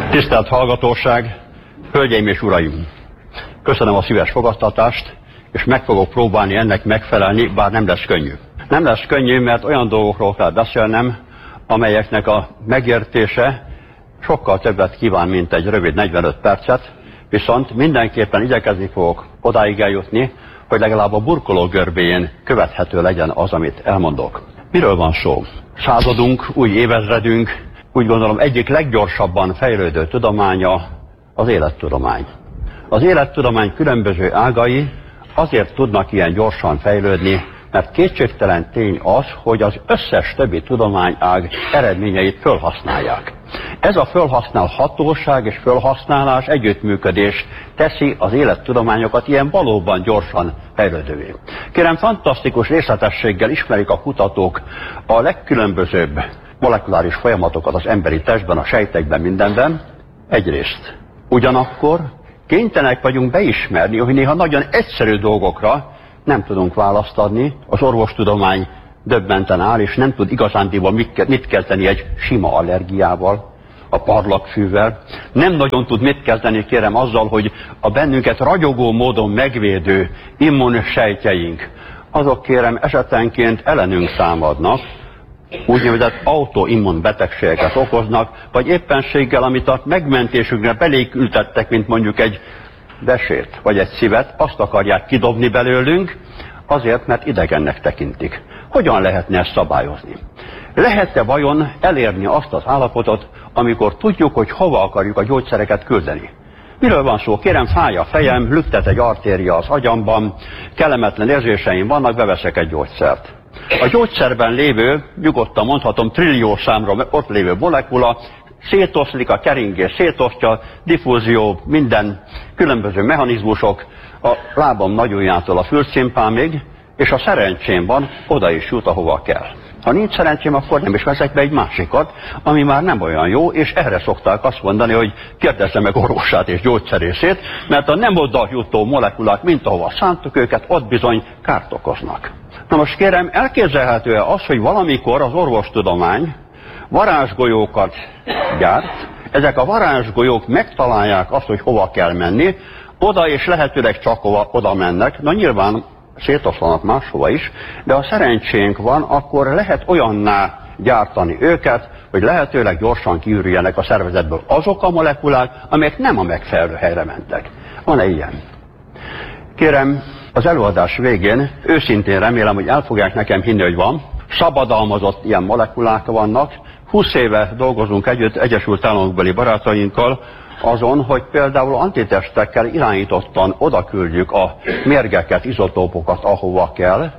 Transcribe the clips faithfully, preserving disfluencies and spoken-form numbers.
Tisztelt hallgatóság, hölgyeim és uraim! Köszönöm a szíves fogadtatást, és meg fogok próbálni ennek megfelelni, bár nem lesz könnyű. Nem lesz könnyű, mert olyan dolgokról kell beszélnem, amelyeknek a megértése sokkal többet kíván, mint egy rövid negyvenöt percet, viszont mindenképpen igyekezni fogok odáig eljutni, hogy legalább a burkoló görbéjén követhető legyen az, amit elmondok. Miről van szó? Századunk, új évezredünk, úgy gondolom egyik leggyorsabban fejlődő tudománya az élettudomány. Az élettudomány különböző ágai azért tudnak ilyen gyorsan fejlődni, mert kétségtelen tény az, hogy az összes többi tudományág eredményeit fölhasználják. Ez a fölhasználhatóság és fölhasználás együttműködés teszi az élettudományokat ilyen valóban gyorsan fejlődővé. Kérem, fantasztikus részletességgel ismerik a kutatók a legkülönbözőbb molekuláris folyamatokat az emberi testben, a sejtekben, mindenben. Egyrészt. Ugyanakkor kénytelenek vagyunk beismerni, hogy néha nagyon egyszerű dolgokra nem tudunk választ adni. Az orvostudomány döbbenten áll, és nem tud igazándiból mit kezdeni egy sima allergiával, a parlagfűvel. Nem nagyon tud mit kezdeni, kérem, azzal, hogy a bennünket ragyogó módon megvédő immunsejtjeink, azok, kérem, esetenként ellenünk támadnak, úgynevezett autoimmun betegségeket okoznak, vagy éppenséggel, amit a megmentésünkre beléjük ültettek, mint mondjuk egy vesét, vagy egy szívet, azt akarják kidobni belőlünk, azért, mert idegennek tekintik. Hogyan lehetne ezt szabályozni? Lehet-e vajon elérni azt az állapotot, amikor tudjuk, hogy hova akarjuk a gyógyszereket küldeni? Miről van szó? Kérem, fáj a fejem, lüktet egy artéria az agyamban, kellemetlen érzéseim vannak, beveszek egy gyógyszert. A gyógyszerben lévő, nyugodtan mondhatom, trillió számra ott lévő molekula szétoszlik, a keringés szétosztja, diffúzió, minden különböző mechanizmusok, a lábam nagyujjától a fülcimpámig, és a szerencsém van, oda is jut, ahova kell. Ha nincs szerencsém, akkor nem is veszek be egy másikat, ami már nem olyan jó, és erre szokták azt mondani, hogy kérdezze meg orvosát és gyógyszerészét, mert a nem oda jutó molekulák, mint ahova szántuk őket, ott bizony kárt okoznak. Na most kérem, elképzelhető-e az, hogy valamikor az orvostudomány varázsgolyókat gyárt, ezek a varázsgolyók megtalálják azt, hogy hova kell menni, oda és lehetőleg csak hova, oda mennek, na nyilván szétoszlanak máshova is, de ha szerencsénk van, akkor lehet olyanná gyártani őket, hogy lehetőleg gyorsan kiürüljenek a szervezetből azok a molekulák, amelyek nem a megfelelő helyre mentek. Van-e ilyen? Kérem, az előadás végén őszintén remélem, hogy el fogják nekem hinni, hogy van. Szabadalmazott ilyen molekulák vannak. húsz éve dolgozunk együtt Egyesült Államokbeli barátainkkal azon, hogy például antitestekkel irányítottan odaküldjük a mérgeket, izotópokat, ahova kell,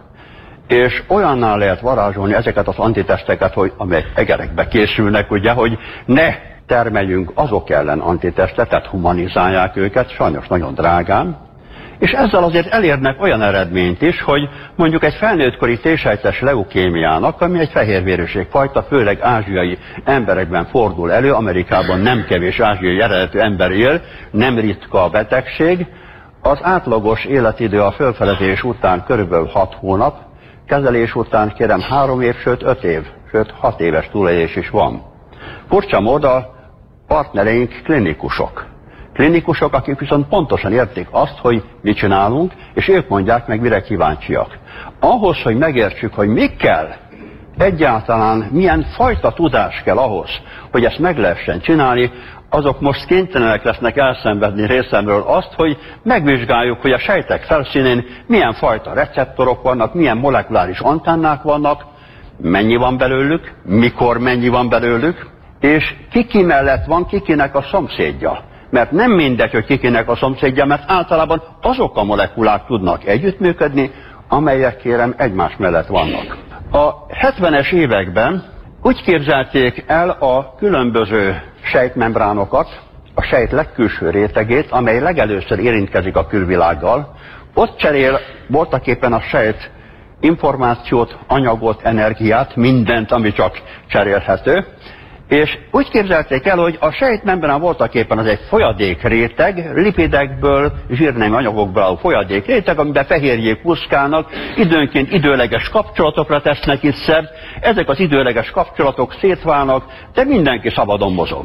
és olyannál lehet varázsolni ezeket az antitesteket, hogy amelyek egerekbe készülnek, ugye, hogy ne termeljünk azok ellen antitestet, tehát humanizálják őket, sajnos nagyon drágán, és ezzel azért elérnek olyan eredményt is, hogy mondjuk egy felnőttkori T-sejtes leukémiának, ami egy fehérvérűség fajta, főleg ázsiai emberekben fordul elő, Amerikában nem kevés ázsiai eredetű ember él, nem ritka a betegség, az átlagos életidő a fölfedezés után körülbelül hat hónap, kezelés után kérem három év, sőt öt év, sőt hat éves túlélés is van. Furcsa módon a partnereink klinikusok. Klinikusok, akik viszont pontosan értik azt, hogy mit csinálunk, és ők mondják meg, mire kíváncsiak. Ahhoz, hogy megértsük, hogy mi kell, egyáltalán milyen fajta tudás kell ahhoz, hogy ezt meg lehessen csinálni, azok most kénytelenek lesznek elszenvedni részemről azt, hogy megvizsgáljuk, hogy a sejtek felszínén milyen fajta receptorok vannak, milyen molekuláris antennák vannak, mennyi van belőlük, mikor mennyi van belőlük, és kiki mellett van, kikinek a szomszédja. Mert nem mindegy, hogy kikinek a szomszédja, mert általában azok a molekulák tudnak együttműködni, amelyek, kérem, egymás mellett vannak. A hetvenes években úgy képzelték el a különböző sejtmembránokat, a sejt legkülső rétegét, amely legelőször érintkezik a külvilággal. Ott cserél voltaképpen a sejt információt, anyagot, energiát, mindent, ami csak cserélhető. És úgy képzelték el, hogy a sejtmembrán voltaképpen az egy folyadék réteg, lipidekből, zsírnemű anyagokból álló folyadék réteg, amiben fehérjék puszkálnak, időnként időleges kapcsolatokra tesznek itt szert, ezek az időleges kapcsolatok szétválnak, de mindenki szabadon mozog.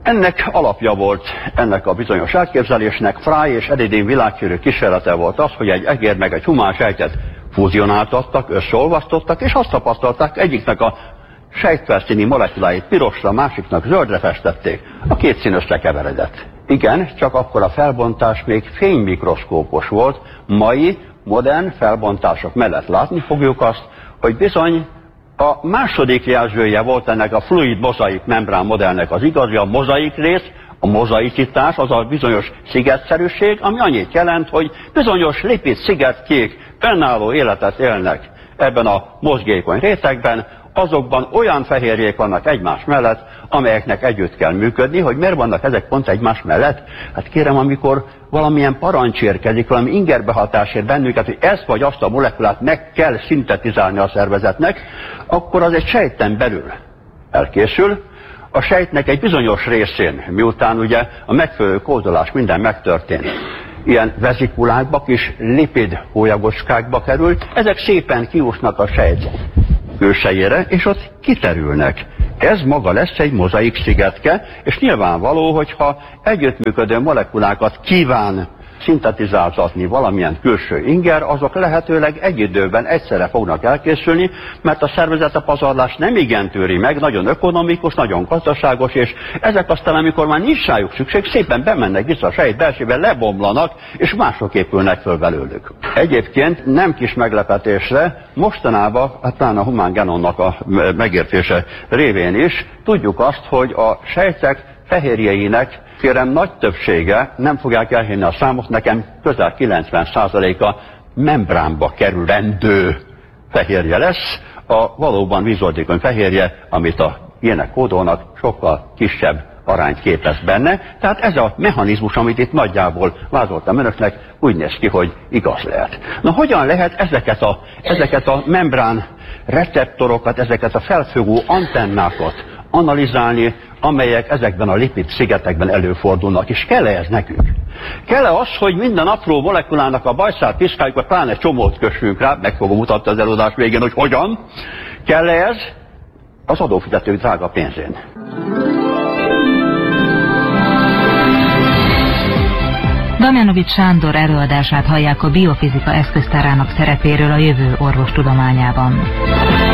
Ennek alapja volt, ennek a bizonyos elképzelésnek, Fry és Edidin világhírű kísérlete volt az, hogy egy egér meg egy humán sejtet fúzionáltattak, összeolvasztottak, és azt tapasztalták, egyiknek a sejtfelszíni molekuláit pirosra, másiknak zöldre festették. A két szín összekeveredett. Igen, csak akkor a felbontás még fénymikroszkópos volt, mai modern felbontások mellett látni fogjuk azt, hogy bizony a második jelzője volt ennek a fluid mozaik membrán modellnek az igazi, a mozaik rész, a mozaikitás, az a bizonyos szigetszerűség, ami annyit jelent, hogy bizonyos lipid szigetkék önálló életet élnek ebben a mozgékony rétegben, azokban olyan fehérjék vannak egymás mellett, amelyeknek együtt kell működni. Hogy miért vannak ezek pont egymás mellett? Hát kérem, amikor valamilyen parancs érkezik, valami ingerbehatás ér bennünket, hogy ezt vagy azt a molekulát meg kell szintetizálni a szervezetnek, akkor az egy sejten belül elkészül. A sejtnek egy bizonyos részén, miután ugye a megfelelő kódolás minden megtörtént, ilyen vezikulákba, kis lipid hólyagoskákba kerül, ezek szépen kiúsznak a sejt külsejére, és ott kiterülnek. Ez maga lesz egy mozaik szigetke, és nyilvánvaló, hogyha együttműködő molekulákat kíván szintetizáltatni valamilyen külső inger, azok lehetőleg egy időben egyszerre fognak elkészülni, mert a szervezet a pazarlást nem igen tűri meg, nagyon ökonomikus, nagyon gazdaságos, és ezek aztán, amikor már nincs rájuk szükség, szépen bemennek vissza a sejt belsőbe, lebomlanak, és mások épülnek föl belőlük. Egyébként nem kis meglepetésre, mostanában, hát talán a humán genonnak a megértése révén is, tudjuk azt, hogy a sejtek fehérjeinek kérem nagy többsége, nem fogják elhinni a számot, nekem közel kilencven százaléka membránba kerülendő fehérje lesz, a valóban vízoldékony fehérje, amit a ilyenek kódolnak, sokkal kisebb arányt képez benne. Tehát ez a mechanizmus, amit itt nagyjából vázoltam önöknek, úgy néz ki, hogy igaz lehet. Na hogyan lehet ezeket a, ezeket a membrán receptorokat, ezeket a felfogó antennákat analizálni, amelyek ezekben a lipid szigetekben előfordulnak, és kell-e ez nekünk? Kell-e az, hogy minden apró molekulának a bajszát piszkáljuk, vagy pláne csomót kössünk rá, meg fogom mutatni az előadás végén, hogy hogyan? Kell-e ez? Az adófizetők drága pénzén. Damjanovics Sándor előadását hallják a biofizika eszköztárának szerepéről a jövő orvostudományában.